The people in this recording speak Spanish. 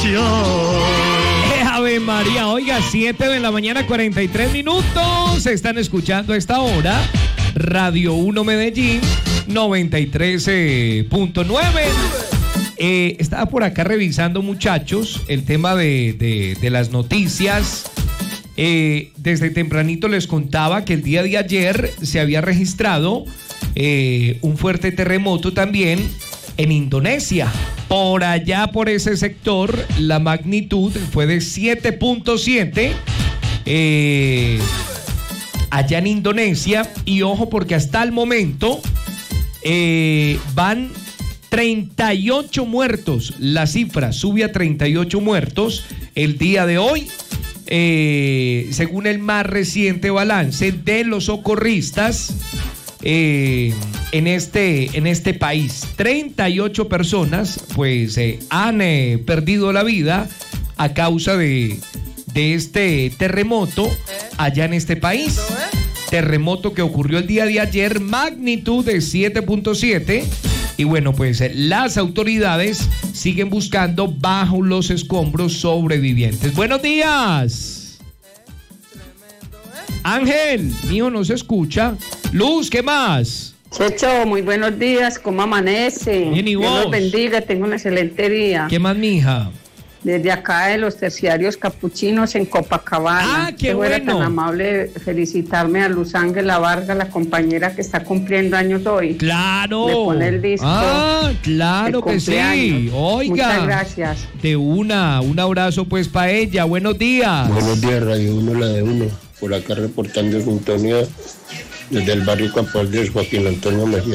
Ave María, oiga, 7 de la mañana, 43 minutos. Están escuchando a esta hora Radio 1 Medellín 93.9. Estaba por acá revisando, muchachos, el tema de las noticias. Desde tempranito les contaba que el día de ayer se había registrado un fuerte terremoto también en Indonesia. Por allá, por ese sector, la magnitud fue de 7.7 allá en Indonesia. Y ojo, porque hasta el momento van 38 muertos. La cifra sube a 38 muertos el día de hoy. Según el más reciente balance de los socorristas en este país, 38 personas pues han perdido la vida a causa de este terremoto allá en este país. Terremoto que ocurrió el día de ayer, magnitud de 7.7. Y bueno, pues las autoridades siguen buscando bajo los escombros sobrevivientes. Buenos días. Ángel, mío, no se escucha. Luz, ¿qué más? Checho, muy buenos días, ¿cómo amanece? Bien, ¿y vos? Dios los bendiga, tengo un excelente día. ¿Qué más, mija? Desde acá de los terciarios capuchinos en Copacabana. Ah, qué bueno. Fuera tan amable de felicitarme a Luz Ángela Vargas, la compañera que está cumpliendo años hoy. ¡Claro! Le pone el disco. Ah, claro que sí. Oiga. Muchas gracias. De un abrazo pues para ella. Buenos días. Buenos días, Radio 1, la de 1. Por acá reportando sintonía desde el barrio Campo de Joaquín Antonio Mejía.